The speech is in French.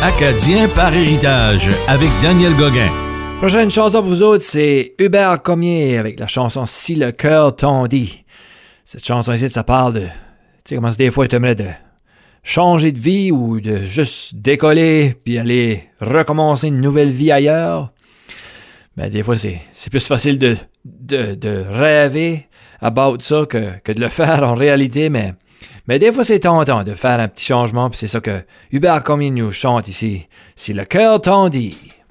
Acadien par héritage avec Daniel Gauguin. Prochaine chanson pour vous autres, c'est Hubert Cormier avec la chanson Si le cœur t'en dit. Cette chanson ici, ça parle de... Tu sais comment des fois tu aimerais de changer de vie ou de juste décoller puis aller recommencer une nouvelle vie ailleurs. Ben des fois c'est plus facile de rêver about ça que de le faire en réalité, mais des fois c'est tentant de faire un petit changement, puis c'est ça que Hubert Cormier nous chante ici. Si le cœur t'en dit.